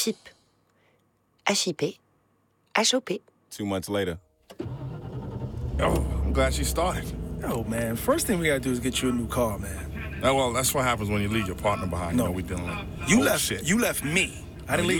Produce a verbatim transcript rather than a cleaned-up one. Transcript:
F I P. H I P. H O P. Two months later. Oh, I'm glad she started. Yo, man, first thing we gotta do is get you a new car, man. Oh, well, that's what happens when you leave your partner behind. No, you know, we dealing with you old left. shit. You left me. I didn't No, leave. you